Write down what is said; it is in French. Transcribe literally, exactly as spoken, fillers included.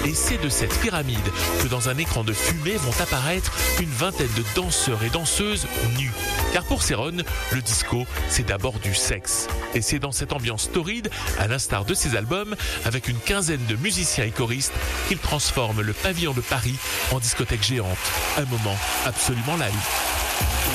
Et c'est de cette pyramide que dans un écran de fumée vont apparaître une vingtaine de danseurs et danseuses nus. Car pour Céron, le disco, c'est d'abord du sexe. Et c'est dans cette ambiance torride, à l'instar de ses albums, avec une quinzaine de musiciens et choristes, qu'il transforme le pavillon de Paris en discothèque géante. Un moment absolument live.